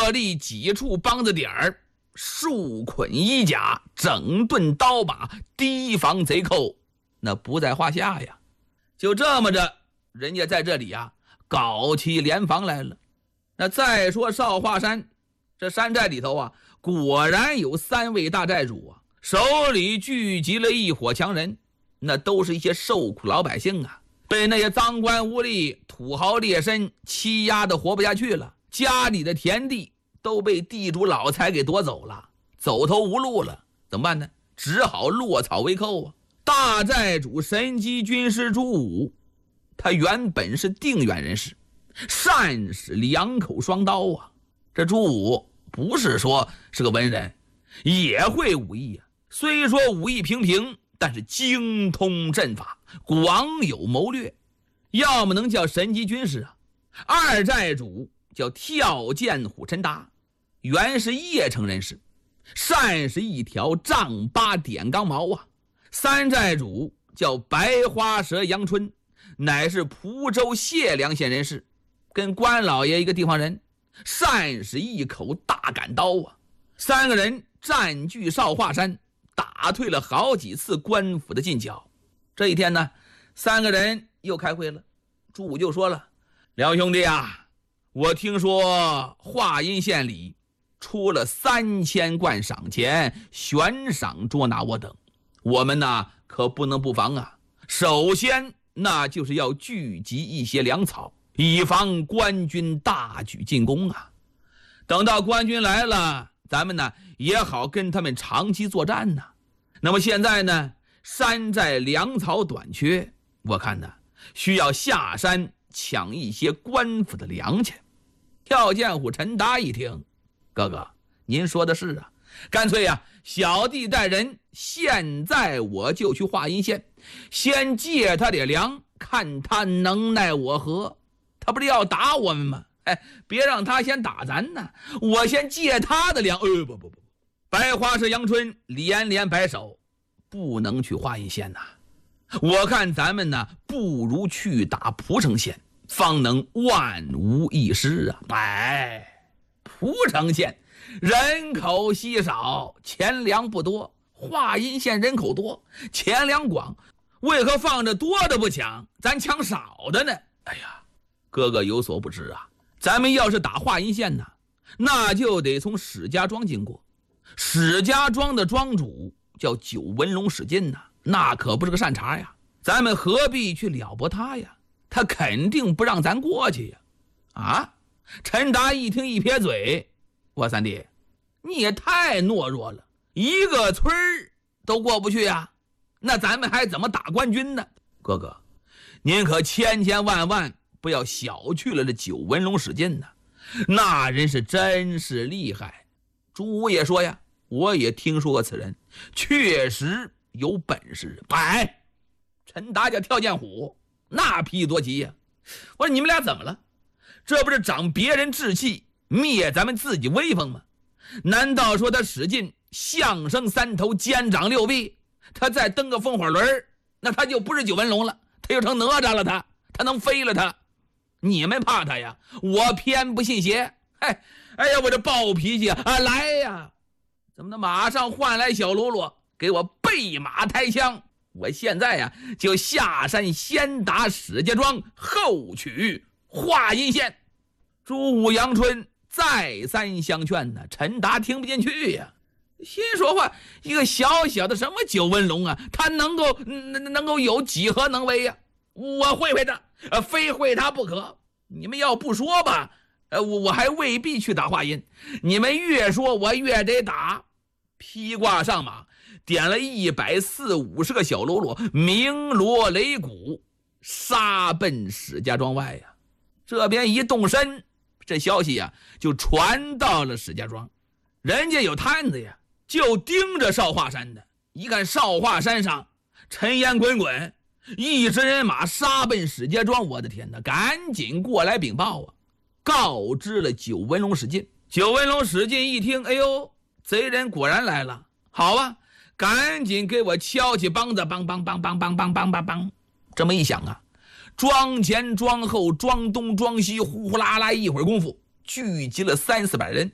设立几处帮子点儿，束捆衣甲，整顿刀把，提防贼寇，那不在话下呀。就这么着，人家在这里呀搞起联防来了。那再说少华山，这山寨里头啊，果然有3位大寨主啊，手里聚集了一伙强人，那都是一些受苦老百姓啊，被那些赃官污吏、土豪劣绅欺压的活不下去了，家里的田地都被地主老财给夺走了，走投无路了，怎么办呢？只好落草为寇啊。大寨主神机军师朱武，他原本是定远人士，善使2口双刀啊。这朱武不是说是个文人，也会武艺啊，虽说武艺平平，但是精通阵法，广有谋略，要么能叫神机军师啊。二寨主叫跳涧虎陈达，原是邺城人士，善使一条丈8点钢矛啊。三寨主叫白花蛇杨春，乃是蒲州解良县人士，跟关老爷一个地方人，善使一口大杆刀啊。3个人占据少华山，打退了好几次官府的进剿。这一天呢，3个人又开会了。朱武就说了：梁兄弟啊，我听说华阴县里出了3000贯赏钱，悬赏捉拿我等，我们呢可不能不防啊。首先那就是要聚集一些粮草，以防官军大举进攻啊。等到官军来了，咱们呢也好跟他们长期作战呢。那么现在呢，山寨粮草短缺，我看呢需要下山抢一些官府的粮钱。跳涧虎陈达一听：哥哥，您说的是啊，干脆呀，小弟带人现在我就去华阴县，先借他点粮，看他能奈我何。他不是要打我们吗？别让他先打咱呢，我先借他的粮。不，白花是杨春连摆手，不能去华阴县呐。我看咱们呢，不如去打蒲城县，方能万无一失啊。蒲城县人口稀少，钱粮不多，华阴县人口多，钱粮广，为何放着多的不抢，咱抢少的呢？哎呀，哥哥有所不知啊，咱们要是打华阴县呢，那就得从史家庄经过。史家庄的庄主叫九文龙史进呐，那可不是个善茬呀，咱们何必去撩拨他呀？他肯定不让咱过去呀。啊！陈达一听一撇嘴：我三弟，你也太懦弱了，一个村都过不去呀，那咱们还怎么打官军呢？哥哥，您可千万不要小觑了这九文龙史进呢，那人是真是厉害。朱武也说呀，我也听说过此人，确实有本事。陈达叫跳涧虎，那脾气多急呀。我说你们俩怎么了？这不是长别人志气，灭咱们自己威风吗？难道说他使劲相声3头，肩长6臂，他再蹬个风火轮，那他就不是九文龙了，他就成哪吒了，他能飞了他。你们怕他呀，我偏不信邪。哎呀，我这暴脾气啊，来呀！怎么的？马上换来小喽啰，给我备马抬枪。我现在呀，就下山先打史家庄，后取华阴县。朱武、杨春再三相劝呢，陈达听不进去呀，心说话，一个小小的什么九文龙啊，他能够有几何能为呀？我会他，非会他不可。你们要不说吧，我还未必去打华阴。你们越说我越得打。披挂上马，点了140-150个小喽啰，鸣锣擂鼓，杀奔史家庄外呀。这边一动身，这消息呀就传到了史家庄。人家有探子呀，就盯着少华山的。一看少华山上尘烟滚滚，一支人马杀奔史家庄，我的天哪！赶紧过来禀报啊，告知了九文龙史进。九文龙史进一听，哎呦，贼人果然来了，好啊，赶紧给我敲起梆子，梆。这么一响啊，庄前庄后庄东庄西，呼呼啦啦，一会儿功夫聚集了300-400人，